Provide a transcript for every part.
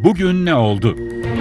Bugün ne oldu?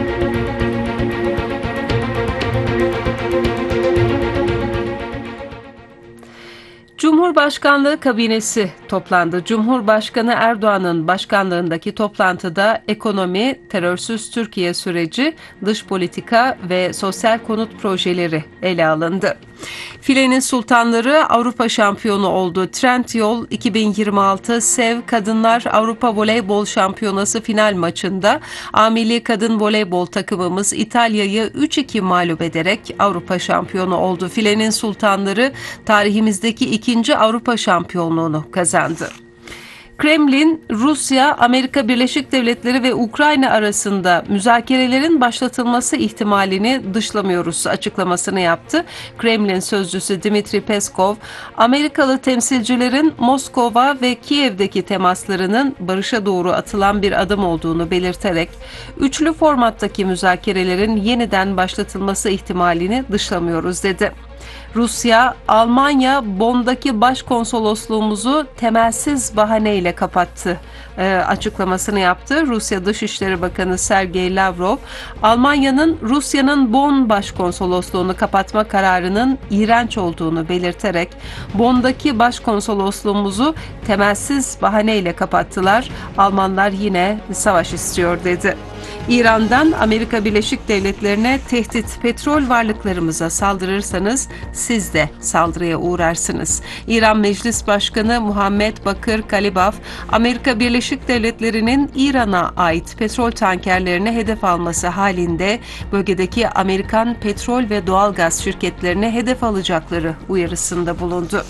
Cumhurbaşkanlığı kabinesi toplandı. Cumhurbaşkanı Erdoğan'ın başkanlığındaki toplantıda ekonomi, terörsüz Türkiye süreci, dış politika ve sosyal konut projeleri ele alındı. Filenin sultanları Avrupa şampiyonu oldu. Trendyol 2026 SEV Kadınlar Avrupa Voleybol Şampiyonası final maçında A Milli Kadın Voleybol takımımız İtalya'yı 3-2 mağlup ederek Avrupa şampiyonu oldu. Filenin sultanları tarihimizdeki ikinci Avrupa şampiyonluğunu kazandı. Kremlin, Rusya, Amerika Birleşik Devletleri ve Ukrayna arasında müzakerelerin başlatılması ihtimalini dışlamıyoruz açıklamasını yaptı. Kremlin sözcüsü Dmitri Peskov, Amerikalı temsilcilerin Moskova ve Kiev'deki temaslarının barışa doğru atılan bir adım olduğunu belirterek, üçlü formattaki müzakerelerin yeniden başlatılması ihtimalini dışlamıyoruz dedi. Rusya, Almanya, Bonn'daki başkonsolosluğumuzu temelsiz bahaneyle kapattı açıklamasını yaptı. Rusya Dışişleri Bakanı Sergey Lavrov, Almanya'nın Rusya'nın Bonn başkonsolosluğunu kapatma kararının iğrenç olduğunu belirterek, Bonn'daki başkonsolosluğumuzu temelsiz bahaneyle kapattılar, Almanlar yine savaş istiyor dedi. İran'dan Amerika Birleşik Devletleri'ne tehdit, petrol varlıklarımıza saldırırsanız siz de saldırıya uğrarsınız. İran Meclis Başkanı Muhammed Bakır Kalibaf, Amerika Birleşik Devletleri'nin İran'a ait petrol tankerlerine hedef alması halinde bölgedeki Amerikan petrol ve doğalgaz şirketlerine hedef alacakları uyarısında bulundu.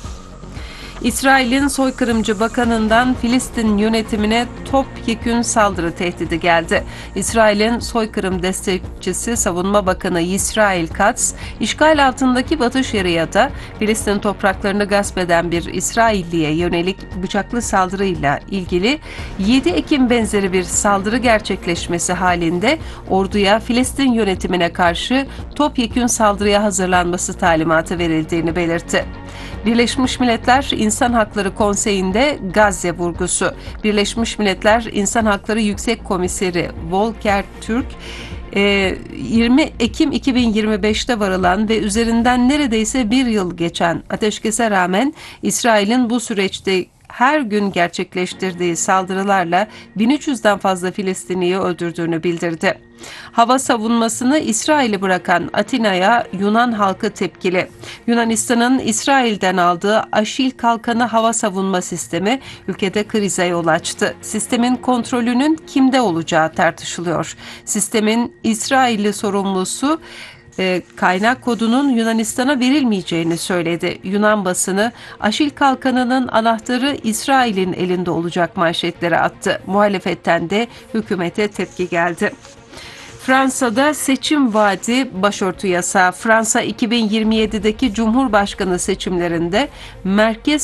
İsrail'in soykırımcı bakanından Filistin yönetimine topyekün saldırı tehdidi geldi. İsrail'in soykırım destekçisi Savunma Bakanı Yisrael Katz, işgal altındaki Batı Şeria'da Filistin topraklarını gasp eden bir İsrailliye yönelik bıçaklı saldırıyla ilgili 7 Ekim benzeri bir saldırı gerçekleşmesi halinde orduya Filistin yönetimine karşı topyekün saldırıya hazırlanması talimatı verildiğini belirtti. Birleşmiş Milletler İnsan Hakları Konseyi'nde Gazze vurgusu. Birleşmiş Milletler İnsan Hakları Yüksek Komiseri Volker Türk, 20 Ekim 2025'te varılan ve üzerinden neredeyse bir yıl geçen ateşkese rağmen İsrail'in bu süreçte her gün gerçekleştirdiği saldırılarla 1300'den fazla Filistinliyi öldürdüğünü bildirdi. Hava savunmasını İsrail'i bırakan Atina'ya Yunan halkı tepkili. Yunanistan'ın İsrail'den aldığı Aşil Kalkanı hava savunma sistemi ülkede krize yol açtı. Sistemin kontrolünün kimde olacağı tartışılıyor. Sistemin İsrailli sorumlusu kaynak kodunun Yunanistan'a verilmeyeceğini söyledi. Yunan basını Aşil Kalkanı'nın anahtarı İsrail'in elinde olacak manşetleri attı. Muhalefetten de hükümete tepki geldi. Fransa'da seçim vaadi başörtü yasağı. Fransa 2027'deki Cumhurbaşkanı seçimlerinde merkez